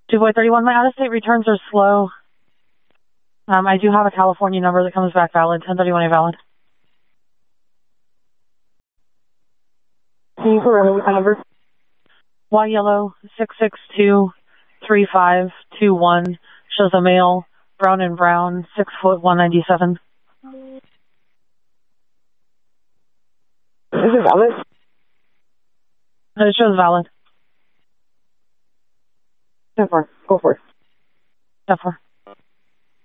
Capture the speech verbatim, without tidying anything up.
two boy thirty-one, my out-of-state returns are slow. Um, I do have a California number that comes back valid, ten thirty-one A valid. Can you remember the number? Y yellow six six two three five two one, shows a male, brown and brown, six foot one ninety seven. Is it valid? It shows valid. ten four. Go for it. ten four.